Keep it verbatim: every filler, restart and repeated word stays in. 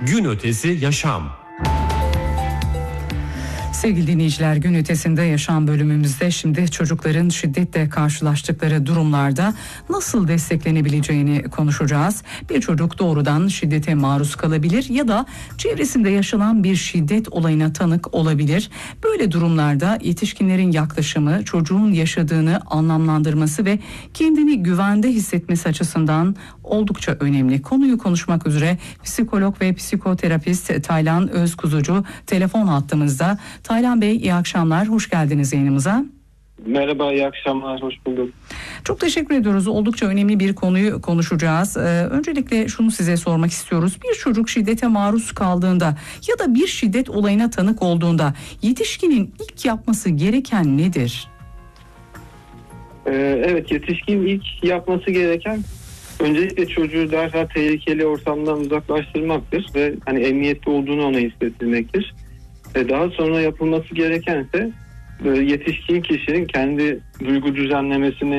Gün ötesi yaşam. Sevgili dinleyiciler, gün ötesinde yaşam bölümümüzde şimdi çocukların şiddetle karşılaştıkları durumlarda nasıl desteklenebileceğini konuşacağız. Bir çocuk doğrudan şiddete maruz kalabilir ya da çevresinde yaşanan bir şiddet olayına tanık olabilir. Böyle durumlarda yetişkinlerin yaklaşımı çocuğun yaşadığını anlamlandırması ve kendini güvende hissetmesi açısından oldukça önemli. Konuyu konuşmak üzere psikolog ve psikoterapist Taylan Özkuzucu telefon hattımızda. Taylan Bey, iyi akşamlar, hoş geldiniz yayınımıza. Merhaba, iyi akşamlar, hoş bulduk. Çok teşekkür ediyoruz. Oldukça önemli bir konuyu konuşacağız. Ee, öncelikle şunu size sormak istiyoruz. Bir çocuk şiddete maruz kaldığında ya da bir şiddet olayına tanık olduğunda yetişkinin ilk yapması gereken nedir? Ee, evet, yetişkin ilk yapması gereken öncelikle çocuğu derhal tehlikeli ortamdan uzaklaştırmaktır ve hani emniyetli olduğunu ona hissettirmektir. Ve daha sonra yapılması gerekense yetişkin kişinin kendi duygu düzenlemesini